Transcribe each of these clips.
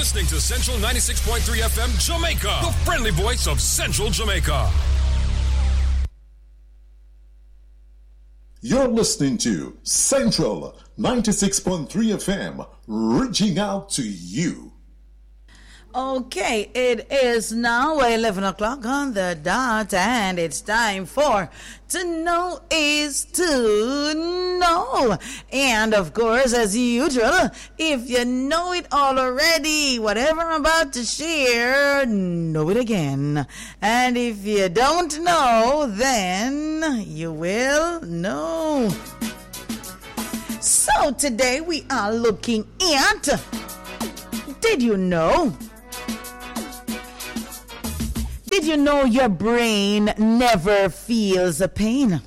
listening to Central 96.3 FM Jamaica, the friendly voice of Central Jamaica. You're listening to Central 96.3 FM, reaching out to you. Okay, it is now 11 o'clock on the dot, and it's time for To Know is to Know. And of course, as usual, if you know it all already, whatever I'm about to share, know it again. And if you don't know, then you will know. So today we are looking at, did you know? Did you know your brain never feels a pain?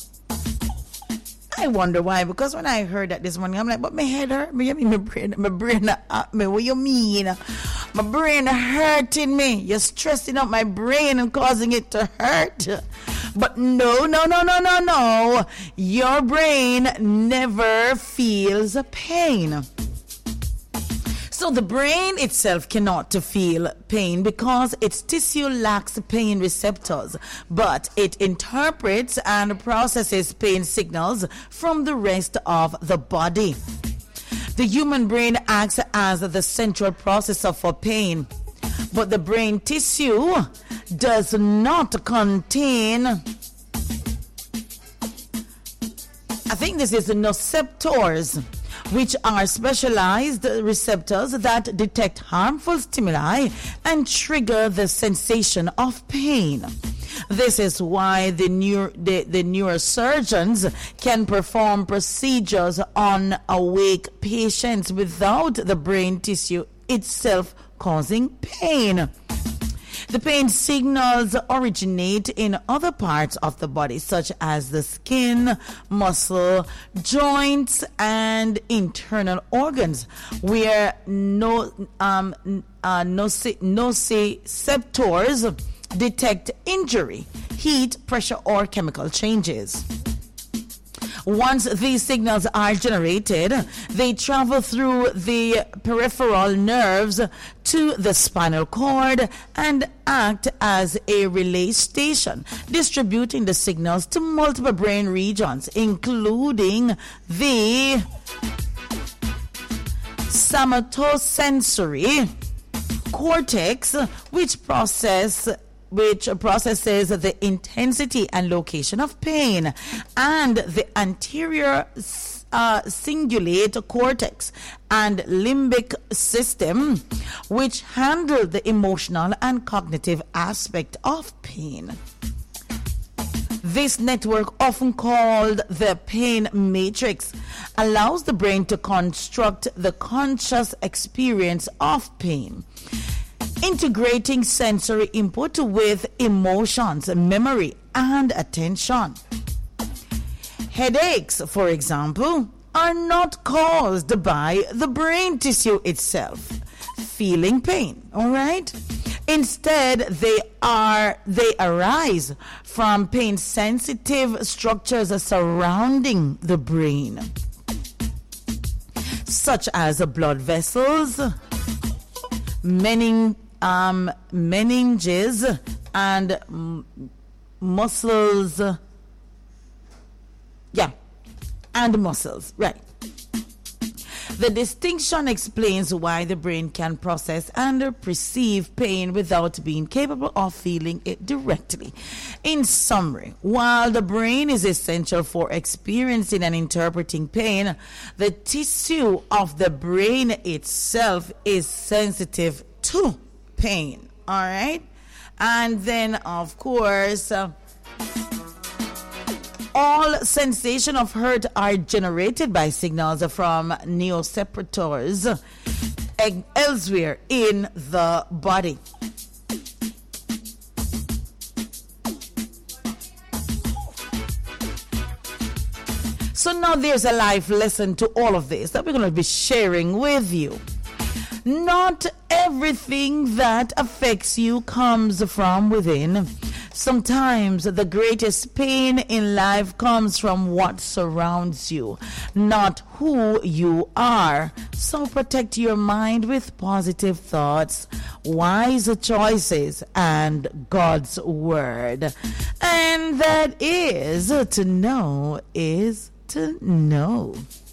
I wonder why, because when I heard that this morning, I'm like, but my head hurt me. I mean, my brain hurt me. What you mean? My brain hurting me. You're stressing out my brain and causing it to hurt. But no. Your brain never feels a pain. So the brain itself cannot feel pain because its tissue lacks pain receptors, but it interprets and processes pain signals from the rest of the body. The human brain acts as the central processor for pain, but the brain tissue does not contain, I think this is the nociceptors, which are specialized receptors that detect harmful stimuli and trigger the sensation of pain. This is why the neurosurgeons can perform procedures on awake patients without the brain tissue itself causing pain. The pain signals originate in other parts of the body, such as the skin, muscle, joints, and internal organs, where nociceptors detect injury, heat, pressure, or chemical changes. Once these signals are generated, they travel through the peripheral nerves to the spinal cord and act as a relay station, distributing the signals to multiple brain regions, including the somatosensory cortex, which processes the intensity and location of pain, and the anterior cingulate cortex and limbic system, which handle the emotional and cognitive aspect of pain. This network, often called the pain matrix, allows the brain to construct the conscious experience of pain, integrating sensory input with emotions, memory, and attention. Headaches, for example, are not caused by the brain tissue itself feeling pain, all right? Instead, they arise from pain-sensitive structures surrounding the brain, such as blood vessels, meninges, and muscles. And muscles, right. The distinction explains why the brain can process and perceive pain without being capable of feeling it directly. In summary, while the brain is essential for experiencing and interpreting pain, the tissue of the brain itself is sensitive to pain. All right? And then, of course, all sensation of hurt are generated by signals from nociceptors elsewhere in the body. So now there's a life lesson to all of this that we're going to be sharing with you. Not everything that affects you comes from within. Sometimes the greatest pain in life comes from what surrounds you, not who you are. So protect your mind with positive thoughts, wise choices, and God's word. And that is to know is to know.